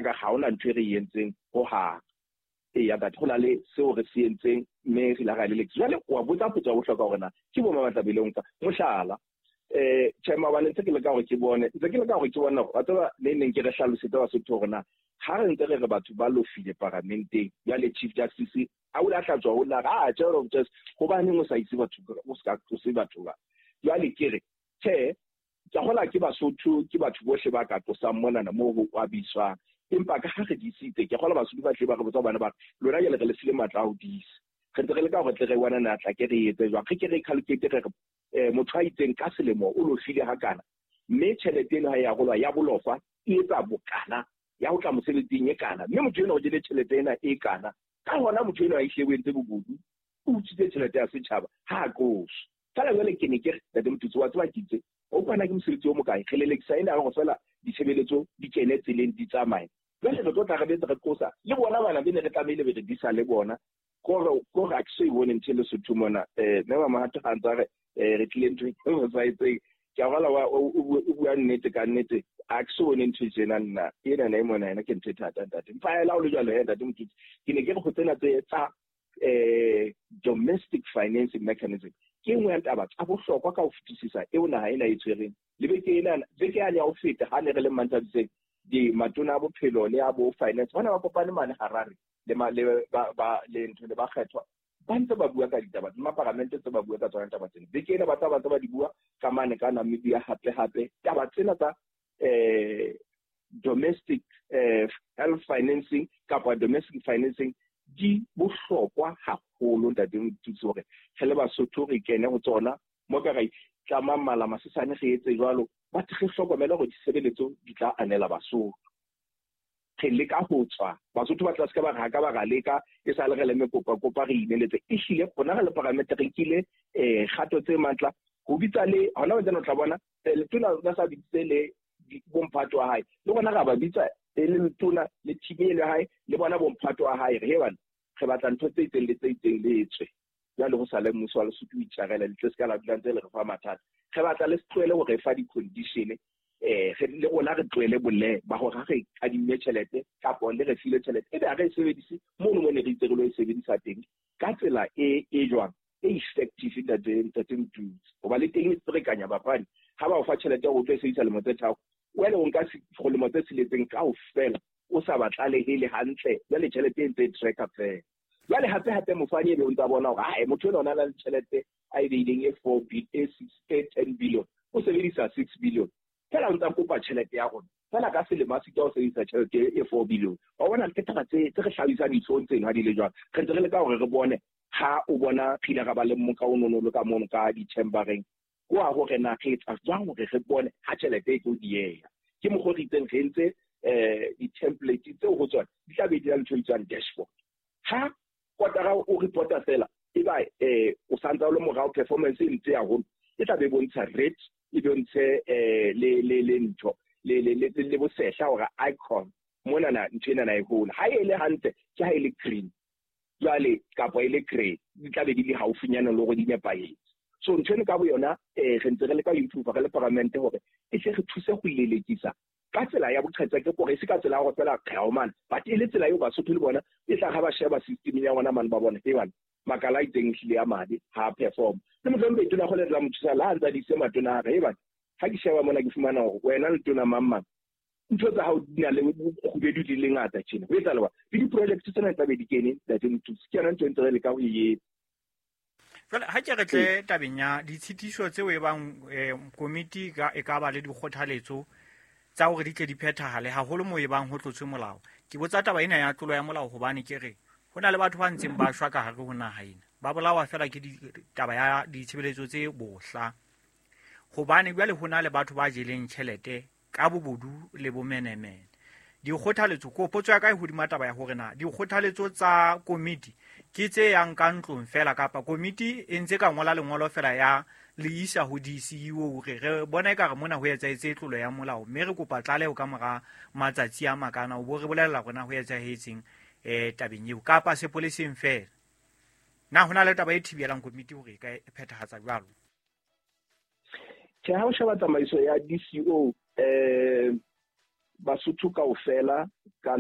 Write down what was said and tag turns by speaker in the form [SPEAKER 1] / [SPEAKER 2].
[SPEAKER 1] ka ga ona ntwe re yentseng go ha ya that go na le seo re se yentseng mme re la ga le le jwale wa botsa potsa go hloka gore na ke bo mabatla belong ka mohlala chema ba ntse ke le ka go ke bone ntse ke le ka go ke bona go tsaba le neng ke re hlalosetse ba se thogona ha re ntse re batho ba lo file parlamenteng ya le chief justice a o la hlatswa o la ga judge of justice go ba neng o sa itse batho o ska se batho ba ya le kere tsa gola ke Basotho ke batho bohle ba ka tlosa monana mo go abiswa empa ka ga re di sitse ke gola Basotho ba tle ba re botsa bana ba lona ke le re le file matla o disa re tle re le ka go tle re wana na tla ke re etse jwa ke re calculate re motho a itseng ka selemo o lo file ha kana mme tšhelete ena ya golwa ya bolofa e etsa bokana ya go tla mosebetsing e kana mme motho ena go dile tšhelete ena e kana ka gona motho ena a ihlewentse bobodu o utsitse tšhelete ya setšhaba ha koso fela jwale ke ne ke re the motho wa tswa kitse o bona ke mosebetsi o mokae kgelelekisa ena go fela ditshebeletso di kene tseleng di tsamaye jwale re tla re re kosa le bona bana bene re tlamehile be re disa le bona go ga ke se e bone ntse le Sotho mona ne ba mahatha ga ntse re tlile ntwe go saitse ke gola o bua nnete ka nnete a ke se bone ntwe tsena nna ena ne mona ena ke ntse thata mpa ela o le jalo he ntate motho ke ne ke go tsena tsa domestic financing mechanism ke nngwe ya taba tsa bohlokwa ka ho fetisisa eo naha ena e tshwereng le beke ya le ho feta ha ne re le mantsabiseng di matona a bophelo le a bo finance bana ba kopane mane Harare le ntho le ba kgethwa ba ntse ba bua ka ditaba di parlamente tse ba bua ka tsona taba tsena beke ena ba tsa ba di bua ka mane ka Namibia hape taba tsena tsa domestic health financing kapa domestic financing di bohlokwa haholo ntate mothusi hore re le Basotho re kene go tsona mo ka ga itlama mala masesane ge etse jwalo ba tle hlokomela go disebeletso di tla anela Basotho re le ka ho tswa Basotho ba tla se ka ba ga ka ba ga leka e sa le re le mekopa re ineletse e hlile gona ga le parlamente re kile gato tse matla go bitsa le hona ba tsena tla bona le tuna ba sa bitse le bomphato wa hae le bona ga ba bitsa le tuna le thibele le hae le bona bomphato wa hae re bana re batla ntho tse itseng le etswe ya le go sala mmuso wa Lesotho o itshagela le tse ska la dintse le re fa mathata re batla le stlwele go re fa di condition le gona re tlwele bolle ba go ga re adimme tšhelete kapo le re file tšhelete e be a re sebedise mo no ne re itse go e sebedisa teng ka tsela e jwang e effective that the go ba le teng re kanya bapadi ha ba o fa tšhelete go tlo se isa le motse thao wena o nka go le motse siletseng ka o fela o sa batlalehile hantle le tšhelete e ntse tracker fela jwale hape mofani ebe o ntse bona gore hae motho ona le tšhelete a beileng e 10 billion o sebedisa 6 billion fela o ntse kopa tšhelete ya gona fela ka selemo a se ka o sebedisa tšhelete e 4 billion wa bona ke taba tse re hlabisang ditsong tseno ha di le jwang re ntse re le ka gore re bone ha o bona phila ga ba le moka o nono ka mono ka di-chambereng go a gore na ge tsa jwang gore re bone ha tšhelete e tlo diega ke mo go re itseng re ntse di-template tseo go tsona di tla be di ntho itswang dashboard ha kotara o reporta fela e ba o santsa o le morao performance e ntse ya gona e tla be bontsha rate e bontshe le ntho le bosehla gore icon mona na ntho ena na e gola ha e le hantle ke ha e le green jwale kapo e le grey di tla be di le haufinyana le go di nepagetse so ntho ena ka bo yona re ntse re le ka improve re le parlamente gore e se re thuse go ilelekisa ka tsela ya boqhetsa ke gore se ka tsela ya go fela kgaomana but e le tsela yo Basotho le bona e tla ga ba sheba system ya bona man ba bona e bana makala a itseng hlile ya madi ha perform le motho mbe tona go le la mothusa la ntsa di se matona ga e bana ha ke sheba mona ke fumana gore wena le tona mamma ntho tsa hao di na le khubedi di le ngata tjena o etsa le ba di project tsena tsa be di kene that mothusi ke yona ntho ntse le ka go e
[SPEAKER 2] jwale ha ke re tle tabeng ya ditshitiso tseo e bang komiti e ka ba le dikgothaletso tsa gore di tle di phethahale haholo mo e bang ho tlotswe molao ke botsa taba ena ya tlolo ya molao hobane ke re ho na le batho ba ntseng ba shwa ka hare ho naha ena ba bolawa fela ke taba ya ditshebeletso tse bohla hobane jwale ho na le batho ba jeleng tjhelete ka bobodu le bomenemene dikgothaletso ko potso ya ka e hodima taba ya hore na dikgothaletso tsa komiti ke tse yang ka ntlong fela kapa komiti e ntse ka ngola lengolo fela ya le isa ho di-CEO hore re bona ekare mona ho etsahetse tlolo ya molao mme re kopa tlaleho ka mora matsatsi a makana o bo re bolella rona ho etsahetseng tabeng eo kapa sepoleseng fela na hona le taba e thibelang komiti hore e ka phethahatsa jwalo
[SPEAKER 1] ke ha o sheba tsamaiso ya DCO Basotho kaofela ka